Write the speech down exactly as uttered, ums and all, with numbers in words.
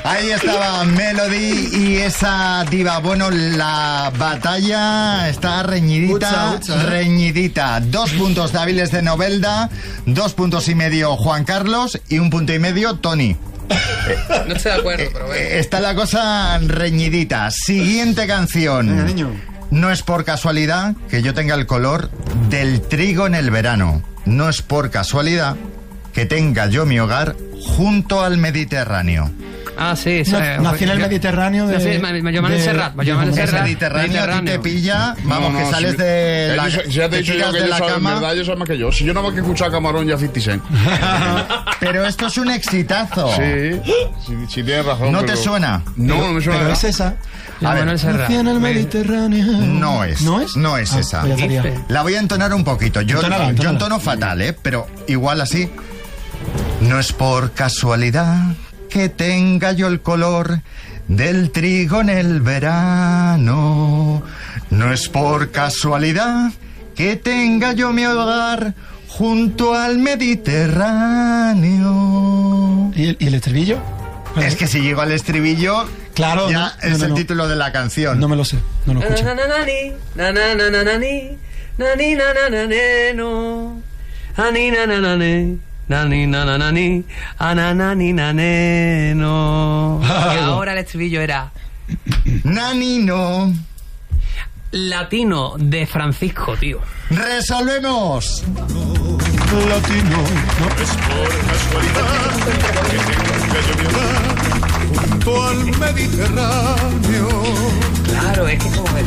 Ahí estaba Melody y esa diva. Bueno, la batalla está reñidita, Ucha, ucha, ¿eh? reñidita. Dos puntos débiles de Novelda, dos puntos y medio Juan Carlos y un punto y medio Tony. No estoy de acuerdo, pero bueno. Está la cosa reñidita. Siguiente canción. Venga, niño. No es por casualidad que yo tenga el color del trigo en el verano. No es por casualidad que tenga yo mi hogar junto al Mediterráneo. Ah, sí, sí. Na- nací en el Mediterráneo de... No, sí, me, me llaman el de- Serrat, me llaman el de- El Serrat. Mediterráneo, a ti te pilla, vamos, No, no, que sales si- de la, ellos- si ya te he te dicho yo tiras que de ellos la saben, en cama. verdad, ellos saben más que yo. Si yo no me he escuchado a Camarón ya cincuenta Cent. Pero esto es un exitazo. Sí, sí, sí tienes razón. ¿No pero- te suena? No, no me suena. Pero nada. es esa. A ver, Manuel Serrat. Nací en el Mediterráneo. No es. ¿No es? No es Ah, esa. pues ya estaría. Dice. La voy a entonar un poquito. Yo, Entónala, yo entónala. entono fatal, ¿eh? Pero igual así. No es por casualidad que tenga yo el color del trigo en el verano. No es por casualidad que tenga yo mi hogar junto al Mediterráneo. ¿Y el, y el estribillo? Es que si llego al estribillo, Claro, ya no, es no, no, el no. título de la canción. No me lo sé, no lo escuché. Na, na, na, na, ni, na, na, na, na, na, ni, na, ni, na, na, na, ne, no. A, ni, na, na, na, ne, na, ni, na, na, na, ni, a, na, na, ni, na, ne, no. Y ahora el estribillo era Nani, no. latino de Francisco, tío. Resolvemos. Latino, ¿no? Junto al Mediterráneo. Claro, es que como el